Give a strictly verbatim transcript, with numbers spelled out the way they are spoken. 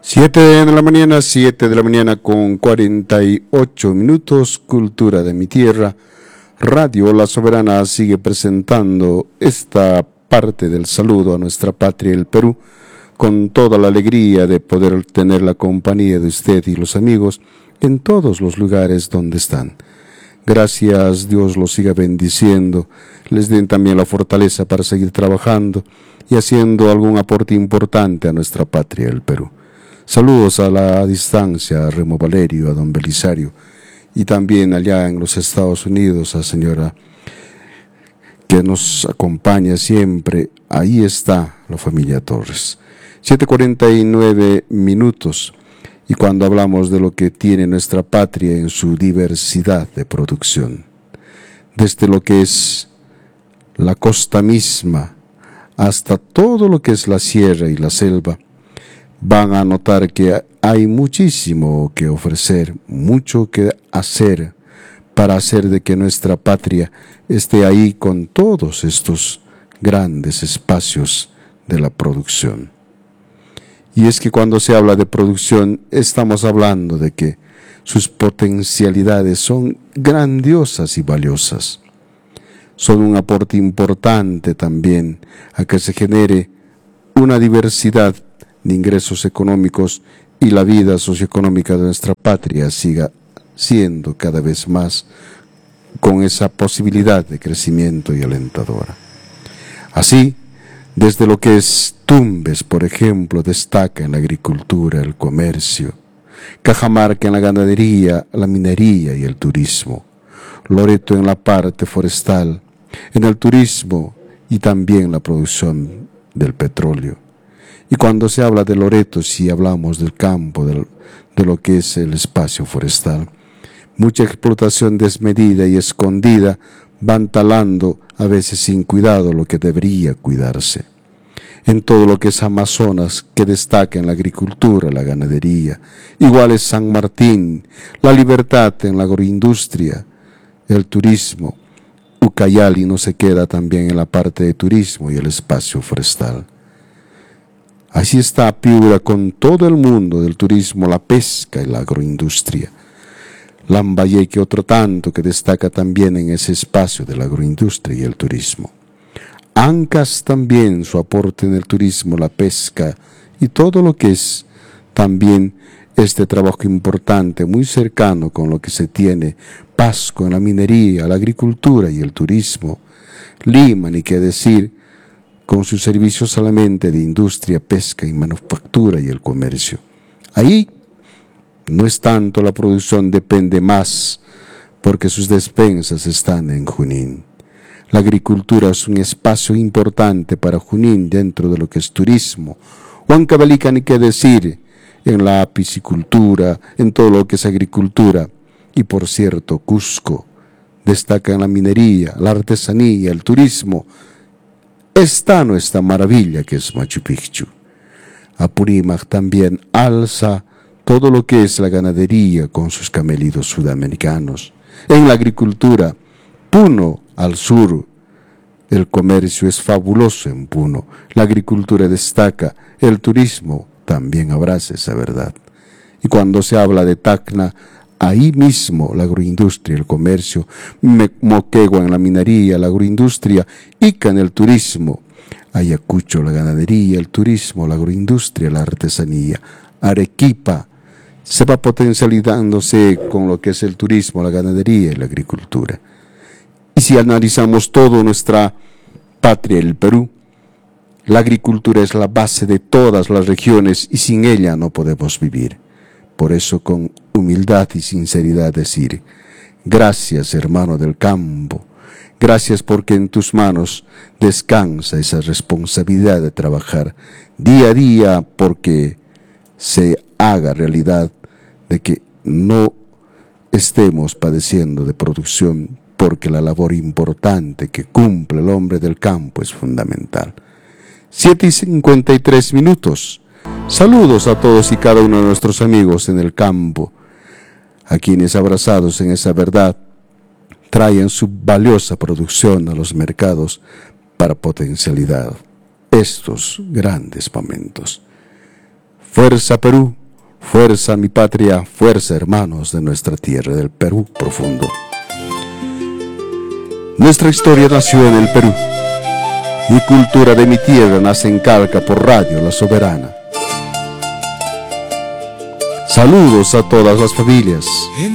Siete de la mañana, siete de la mañana con cuarenta y ocho minutos, Cultura de mi tierra. Radio La Soberana sigue presentando esta parte del saludo a nuestra patria, el Perú, con toda la alegría de poder tener la compañía de usted y los amigos en todos los lugares donde están. Gracias, Dios los siga bendiciendo, les den también la fortaleza para seguir trabajando y haciendo algún aporte importante a nuestra patria, el Perú. Saludos a la distancia a Remo Valerio, a don Belisario, y también allá en los Estados Unidos a señora que nos acompaña siempre. Ahí está la familia Torres. siete cuarenta y nueve minutos, y cuando hablamos de lo que tiene nuestra patria en su diversidad de producción, desde lo que es la costa misma hasta todo lo que es la sierra y la selva, van a notar que hay muchísimo que ofrecer, mucho que hacer para hacer de que nuestra patria esté ahí con todos estos grandes espacios de la producción. Y es que cuando se habla de producción, estamos hablando de que sus potencialidades son grandiosas y valiosas. Son un aporte importante también a que se genere una diversidad de ingresos económicos y la vida socioeconómica de nuestra patria siga siendo cada vez más con esa posibilidad de crecimiento y alentadora. Así, desde lo que es Tumbes, por ejemplo, destaca en la agricultura, el comercio, Cajamarca en la ganadería, la minería y el turismo, Loreto en la parte forestal, en el turismo y también la producción del petróleo. Y cuando se habla de Loreto, si hablamos del campo, del, de lo que es el espacio forestal, mucha explotación desmedida y escondida van talando, a veces sin cuidado, lo que debería cuidarse. En todo lo que es Amazonas, que destaca en la agricultura, la ganadería, igual es San Martín, la Libertad en la agroindustria, el turismo, Ucayali no se queda también en la parte de turismo y el espacio forestal. Así está Piura con todo el mundo del turismo, la pesca y la agroindustria. Lambayeque, otro tanto que destaca también en ese espacio de la agroindustria y el turismo. Ancas también su aporte en el turismo, la pesca y todo lo que es también este trabajo importante, muy cercano con lo que se tiene. Pasco en la minería, la agricultura y el turismo. Lima, ni qué decir, con sus servicios solamente de industria, pesca y manufactura y el comercio. Ahí no es tanto la producción, depende más, porque sus despensas están en Junín. La agricultura es un espacio importante para Junín dentro de lo que es turismo. Huancavelica, ni qué decir, en la piscicultura, en todo lo que es agricultura. Y por cierto, Cusco destaca en la minería, la artesanía, el turismo. Está nuestra maravilla que es Machu Picchu. Apurímac también alza todo lo que es la ganadería con sus camelidos sudamericanos. En la agricultura, Puno al sur, el comercio es fabuloso en Puno. La agricultura destaca, el turismo también abraza esa verdad. Y cuando se habla de Tacna, ahí mismo la agroindustria, el comercio, Moquegua en la minería, la agroindustria, Ica en el turismo, Ayacucho la ganadería, el turismo, la agroindustria, la artesanía, Arequipa se va potencializándose con lo que es el turismo, la ganadería y la agricultura. Y si analizamos toda nuestra patria, el Perú, la agricultura es la base de todas las regiones y sin ella no podemos vivir. Por eso con humildad y sinceridad decir, gracias hermano del campo, gracias porque en tus manos descansa esa responsabilidad de trabajar día a día porque se haga realidad de que no estemos padeciendo de producción, porque la labor importante que cumple el hombre del campo es fundamental. siete y cincuenta y tres minutos. Saludos a todos y cada uno de nuestros amigos en el campo, a quienes abrazados en esa verdad traen su valiosa producción a los mercados para potencialidad estos grandes momentos. Fuerza Perú, Fuerza mi patria, fuerza hermanos de nuestra tierra, del Perú profundo. Nuestra historia nació en el Perú y cultura de mi tierra nace en Calca por Radio La Soberana. Saludos a todas las familias.